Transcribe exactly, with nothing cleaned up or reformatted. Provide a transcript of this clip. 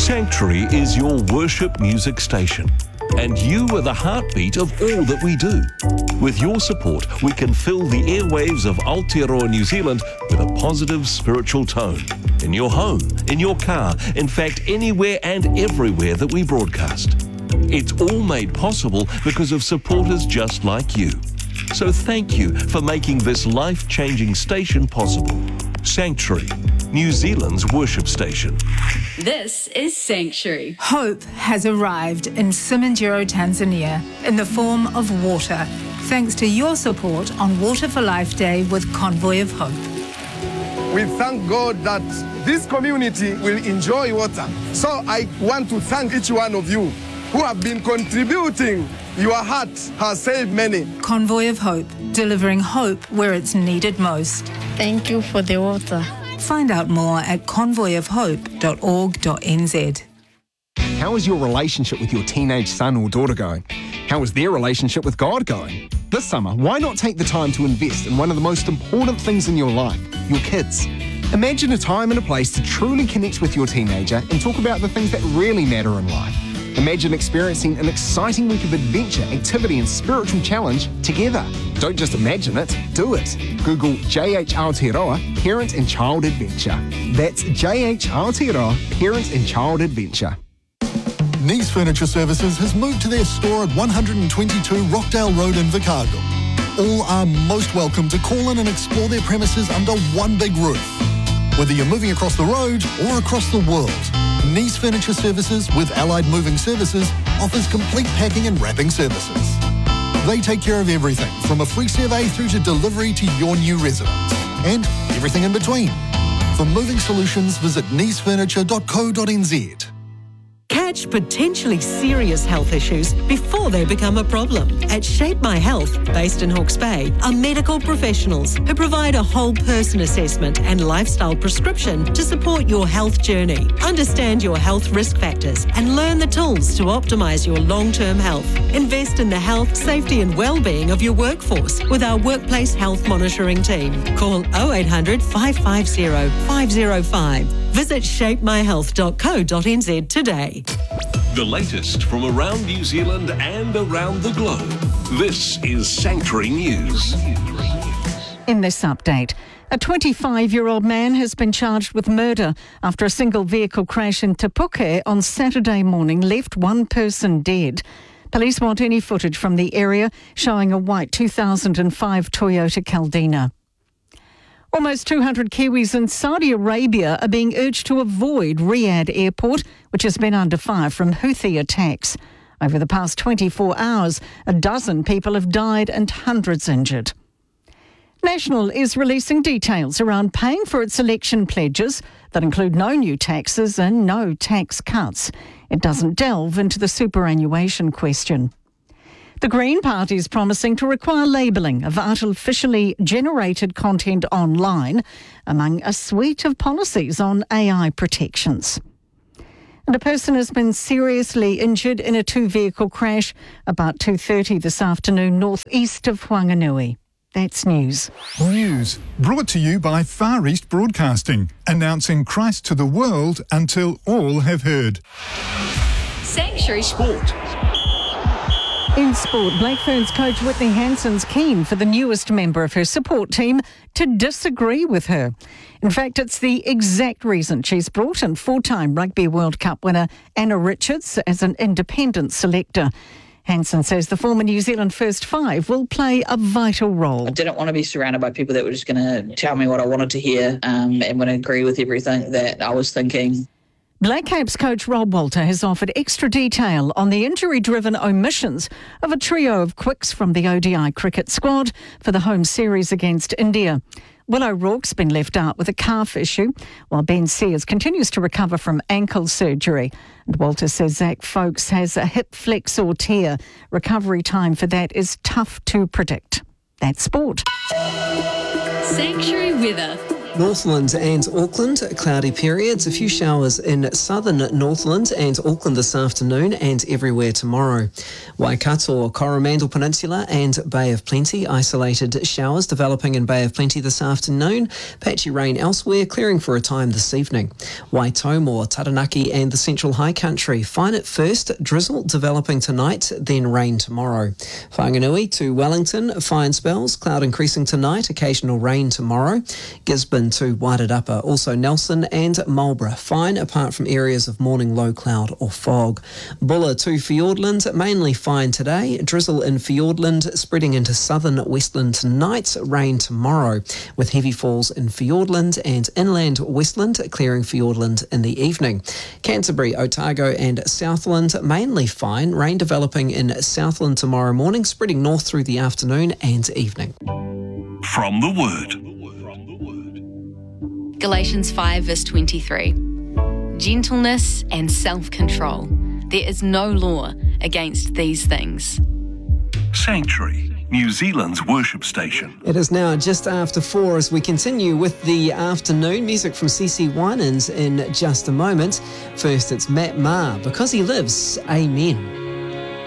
Sanctuary is your worship music station, and you are the heartbeat of all that we do. With your support, we can fill the airwaves of Aotearoa New Zealand with a positive spiritual tone. In your home, in your car, in fact, anywhere and everywhere that we broadcast. It's all made possible because of supporters just like you. So thank you for making this life-changing station possible. Sanctuary, New Zealand's worship station. This is Sanctuary. Hope has arrived in Simanjiro, Tanzania, in the form of water, thanks to your support on Water for Life Day with Convoy of Hope. We thank God that this community will enjoy water. So I want to thank each one of you who have been contributing. Your heart has saved many. Convoy of Hope, delivering hope where it's needed most. Thank you for the water. Find out more at convoy of hope dot org dot n z. How is your relationship with your teenage son or daughter going? How is their relationship with God going? This summer, why not take the time to invest in one of the most important things in your life, your kids? Imagine a time and a place to truly connect with your teenager and talk about the things that really matter in life. Imagine experiencing an exciting week of adventure, activity and spiritual challenge together. Don't just imagine it, do it. Google J H Aotearoa Parent and Child Adventure. That's J H Aotearoa Parent and Child Adventure. Nice Furniture Services has moved to their store at one twenty-two Rockdale Road in Vicargo. All are most welcome to call in and explore their premises under one big roof. Whether you're moving across the road or across the world, Nice Furniture Services with Allied Moving Services offers complete packing and wrapping services. They take care of everything from a free survey through to delivery to your new residence and everything in between. For moving solutions, visit nice furniture dot co dot n z. Catch potentially serious health issues before they become a problem. At Shape My Health, based in Hawke's Bay, are medical professionals who provide a whole person assessment and lifestyle prescription to support your health journey. Understand your health risk factors and learn the tools to optimise your long-term health. Invest in the health, safety and well-being of your workforce with our workplace health monitoring team. Call oh eight hundred, five five zero, five zero five. Visit shape my health dot co dot n z today. The latest from around New Zealand and around the globe. This is Sanctuary News. In this update, a twenty-five-year-old man has been charged with murder after a single vehicle crash in Te Puke on Saturday morning left one person dead. Police want any footage from the area showing a white two thousand five Toyota Caldina. Almost two hundred Kiwis in Saudi Arabia are being urged to avoid Riyadh Airport, which has been under fire from Houthi attacks. Over the past twenty-four hours, a dozen people have died and hundreds injured. National is releasing details around paying for its election pledges that include no new taxes and no tax cuts. It doesn't delve into the superannuation question. The Green Party is promising to require labelling of artificially generated content online, among a suite of policies on A I protections. And a person has been seriously injured in a two-vehicle crash about two thirty this afternoon northeast of Whanganui. That's news. News brought to you by Far East Broadcasting, announcing Christ to the world until all have heard. Sanctuary Sport. In sport, Black Ferns coach Whitney Hansen's keen for the newest member of her support team to disagree with her. In fact, it's the exact reason she's brought in four-time Rugby World Cup winner Anna Richards as an independent selector. Hansen says the former New Zealand first five will play a vital role. I didn't want to be surrounded by people that were just going to tell me what I wanted to hear um, and would agree with everything that I was thinking. Black Caps coach Rob Walter has offered extra detail on the injury-driven omissions of a trio of quicks from the O D I cricket squad for the home series against India. Will O'Rourke's been left out with a calf issue, while Ben Sears continues to recover from ankle surgery. And Walter says Zach Folkes has a hip flex or tear. Recovery time for that is tough to predict. That's sport. Sanctuary weather. Northland and Auckland, cloudy periods. A few showers in southern Northland and Auckland this afternoon and everywhere tomorrow. Waikato, Coromandel Peninsula and Bay of Plenty, isolated showers developing in Bay of Plenty this afternoon. Patchy rain elsewhere, clearing for a time this evening. Waitomo, Taranaki and the Central High Country, fine at first, drizzle developing tonight, then rain tomorrow. Whanganui to Wellington, fine spells, cloud increasing tonight, occasional rain tomorrow. Gisborne to Wairarapa, also Nelson and Marlborough, fine apart from areas of morning low cloud or fog. Bulla to Fiordland, mainly fine today, drizzle in Fiordland, spreading into southern Westland tonight, rain tomorrow, with heavy falls in Fiordland and inland Westland, clearing Fiordland in the evening. Canterbury, Otago and Southland, mainly fine, rain developing in Southland tomorrow morning, spreading north through the afternoon and evening. From the Word. Galatians five verse twenty-three. Gentleness and self-control. There is no law against these things. Sanctuary, New Zealand's worship station. It is now just after four as we continue with the afternoon. Music from C C Winans in just a moment. First, it's Matt Maher, Because He Lives, Amen.